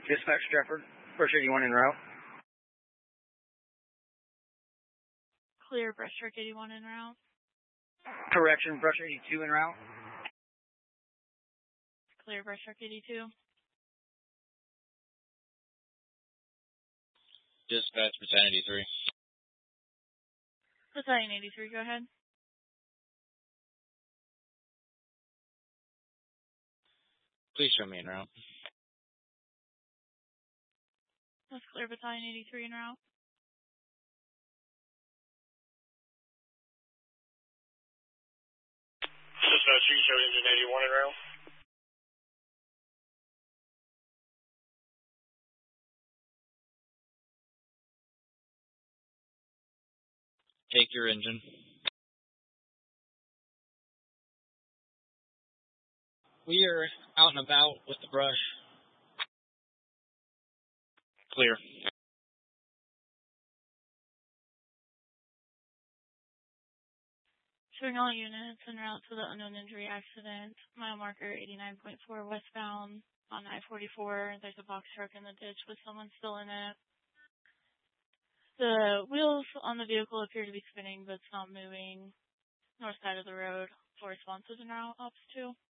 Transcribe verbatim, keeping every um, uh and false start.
Dispatch Stratford, Brush eighty-one en route. Clear, Brush Truck eighty-one en route. Correction, Brush eighty-two en route. Clear, Brush Truck eighty-two. Dispatch, Battalion eighty-three. Battalion eighty-three, go ahead. Please show me en route. That's clear, Battalion eighty-three en route. Dispatch, you show engine eighty-one en route. Take your engine. We are out and about with the brush. Clear. Showing all units en route to the unknown injury accident. Mile marker eighty-nine point four westbound on I forty-four. There's a box truck in the ditch with someone still in it. The wheels on the vehicle appear to be spinning, but it's not moving. North side of the road. Four responses en route, ops two.